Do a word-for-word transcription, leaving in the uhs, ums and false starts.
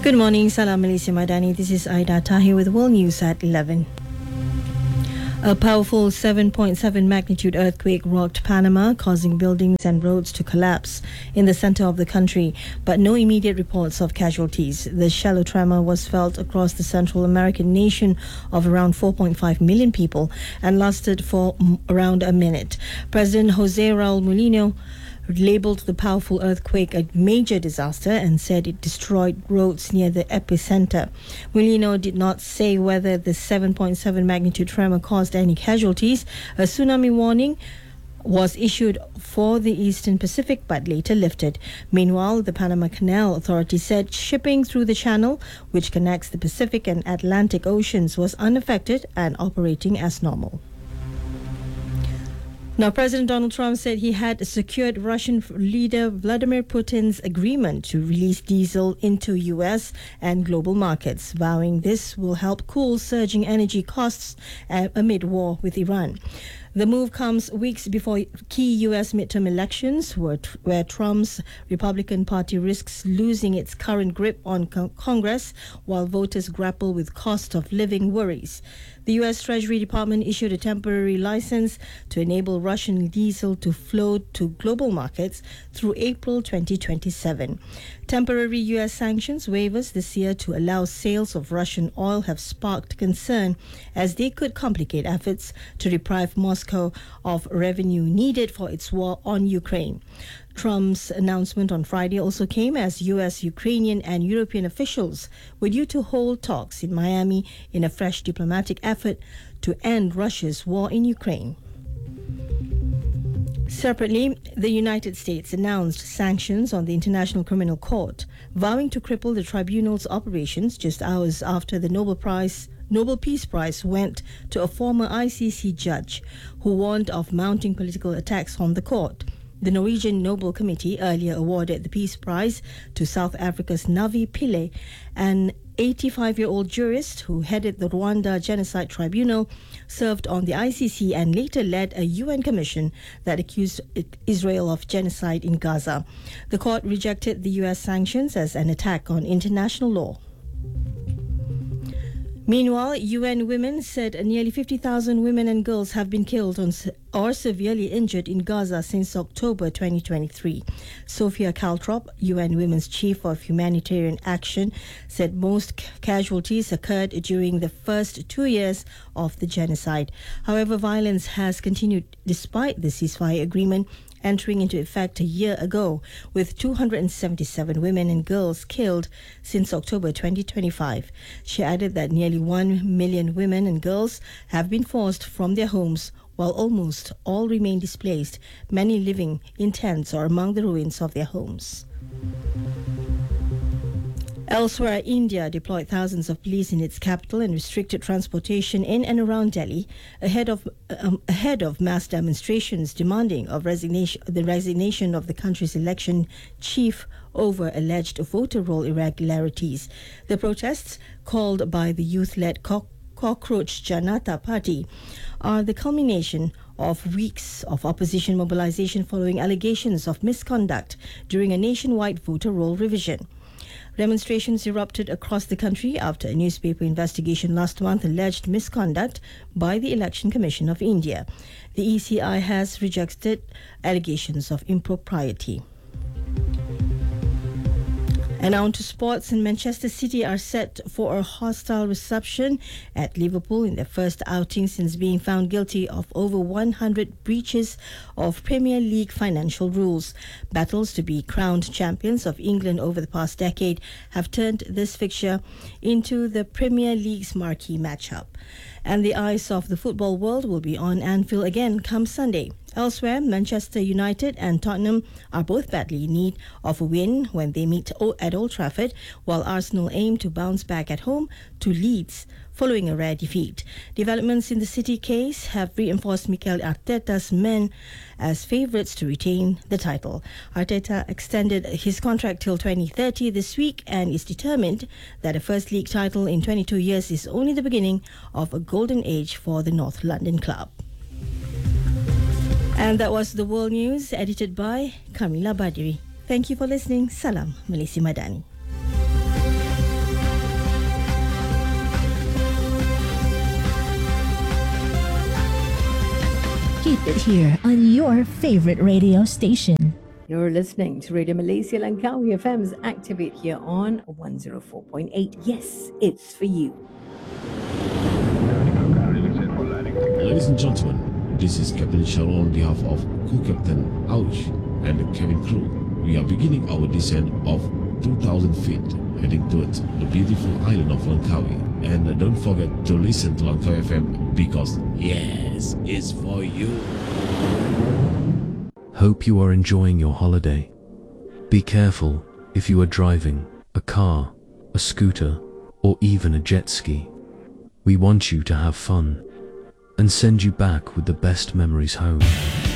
Good morning, Salam Malaysia Madani. This is Aida Tahir with World News at eleven. A powerful seven point seven magnitude earthquake rocked Panama, causing buildings and roads to collapse in the center of the country, but no immediate reports of casualties. The shallow tremor was felt across the Central American nation of around four point five million people and lasted for m- around a minute. President Jose Raul Mulino labelled the powerful earthquake a major disaster and said it destroyed roads near the epicenter. Mulino did not say whether the seven point seven magnitude tremor caused any casualties. A tsunami warning was issued for the Eastern Pacific but later lifted. Meanwhile, the Panama Canal Authority said shipping through the channel, which connects the Pacific and Atlantic Oceans, was unaffected and operating as normal. Now, President Donald Trump said he had secured Russian leader Vladimir Putin's agreement to release diesel into U S and global markets, vowing this will help cool surging energy costs amid war with Iran. The move comes weeks before key U S midterm elections, where, where Trump's Republican Party risks losing its current grip on co- Congress while voters grapple with cost of living worries. The U S Treasury Department issued a temporary license to enable Russian diesel to flow to global markets through April twenty twenty-seven. Temporary U S sanctions waivers this year to allow sales of Russian oil have sparked concern, as they could complicate efforts to deprive Moscow of revenue needed for its war on Ukraine. Trump's announcement on Friday also came as U S, Ukrainian and European officials were due to hold talks in Miami in a fresh diplomatic effort to end Russia's war in Ukraine. Separately, the United States announced sanctions on the International Criminal Court, vowing to cripple the tribunal's operations just hours after the Nobel Prize Nobel Peace Prize went to a former I C C judge who warned of mounting political attacks on the court. The Norwegian Nobel Committee earlier awarded the Peace Prize to South Africa's Navi Pillay, an eighty-five-year-old jurist who headed the Rwanda Genocide Tribunal, served on the I C C and later led a U N commission that accused Israel of genocide in Gaza. The court rejected the U S sanctions as an attack on international law. Meanwhile, U N Women said nearly fifty thousand women and girls have been killed on, or severely injured in Gaza since October twenty twenty-three. Sophia Caltrop, U N Women's Chief of Humanitarian Action, said most c- casualties occurred during the first two years of the genocide. However, violence has continued despite the ceasefire agreement entering into effect a year ago, with two hundred seventy-seven women and girls killed since October twenty twenty-five. She added that nearly one million women and girls have been forced from their homes, while almost all remain displaced, many living in tents or among the ruins of their homes. Elsewhere, India deployed thousands of police in its capital and restricted transportation in and around Delhi ahead of um, ahead of mass demonstrations demanding of resignation, the resignation of the country's election chief over alleged voter roll irregularities. The protests, called by the youth-led Co- Cockroach Janata Party, are the culmination of weeks of opposition mobilization following allegations of misconduct during a nationwide voter roll revision. Demonstrations erupted across the country after a newspaper investigation last month alleged misconduct by the Election Commission of India. The E C I has rejected allegations of impropriety. And on to sports, and Manchester City are set for a hostile reception at Liverpool in their first outing since being found guilty of over one hundred breaches of Premier League financial rules. Battles to be crowned champions of England over the past decade have turned this fixture into the Premier League's marquee matchup. And the eyes of the football world will be on Anfield again come Sunday. Elsewhere, Manchester United and Tottenham are both badly in need of a win when they meet at Old Trafford, while Arsenal aim to bounce back at home to Leeds following a rare defeat. Developments in the City case have reinforced Mikel Arteta's men as favourites to retain the title. Arteta extended his contract till twenty thirty this week and is determined that a first league title in twenty-two years is only the beginning of a golden age for the North London club. And that was the World News, edited by Kamila Badiri. Thank you for listening. Salam Malaysia Madani. Keep it here on your favorite radio station. You're listening to Radio Malaysia Langkawi F M's Activate here on one oh four point eight. Yes, it's for you. Ladies and gentlemen, this is Captain Sharon on behalf of Co-Captain Ouch and the cabin crew. We are beginning our descent of two thousand feet, heading towards the beautiful island of Langkawi. And don't forget to listen to Langkawi F M because, yes, it's for you. Hope you are enjoying your holiday. Be careful if you are driving a car, a scooter, or even a jet ski. We want you to have fun and send you back with the best memories home.